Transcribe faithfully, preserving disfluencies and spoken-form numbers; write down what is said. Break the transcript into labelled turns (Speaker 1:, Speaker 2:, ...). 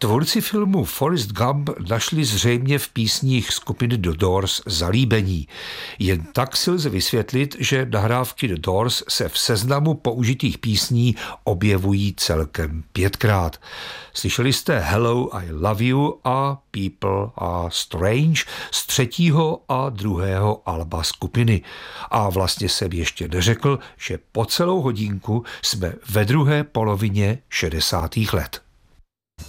Speaker 1: Tvůrci filmu Forrest Gump našli zřejmě v písních skupiny The Doors zalíbení. Jen tak si lze vysvětlit, že nahrávky The Doors se v seznamu použitých písní objevují celkem pětkrát. Slyšeli jste Hello, I Love You a People Are Strange z třetího a druhého alba skupiny. A vlastně jsem ještě neřekl, že po celou hodinku jsme ve druhé polovině šedesátých let.